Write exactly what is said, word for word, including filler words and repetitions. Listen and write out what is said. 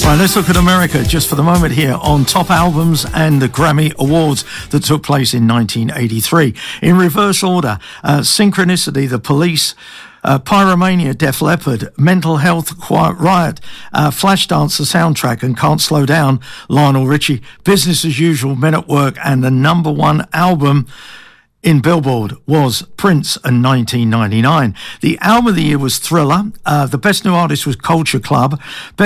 Right, let's look at America just for the moment here on top albums and the Grammy Awards that took place in nineteen eighty-three. In reverse order, uh, Synchronicity, The Police, uh, Pyromania, Def Leppard, Mental Health, Quiet Riot, uh, Flashdance, the soundtrack, and Can't Slow Down, Lionel Richie, Business as Usual, Men at Work, and the number one album in Billboard was Prince in nineteen ninety-nine. The album of the year was Thriller. Uh, the best new artist was Culture Club. Best